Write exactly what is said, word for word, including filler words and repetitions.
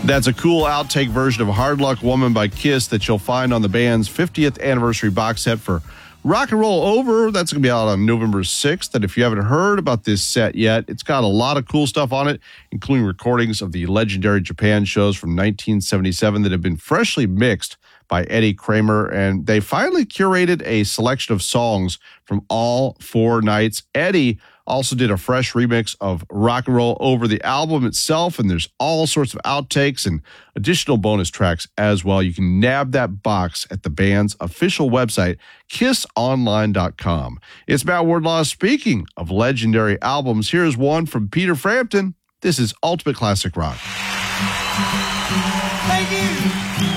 That's a cool outtake version of Hard Luck Woman by Kiss that you'll find on the band's fiftieth anniversary box set for Rock and Roll Over. That's going to be out on November sixth. And if you haven't heard about this set yet, it's got a lot of cool stuff on it, including recordings of the legendary Japan shows from nineteen seventy-seven that have been freshly mixed by Eddie Kramer. And they finally curated a selection of songs from all four nights. Eddie also did a fresh remix of Rock and Roll Over, the album itself, and there's all sorts of outtakes and additional bonus tracks as well. You can nab that box at the band's official website, kiss online dot com. It's Matt Wardlaw. Speaking of legendary albums, here's one from Peter Frampton. This is Ultimate Classic Rock.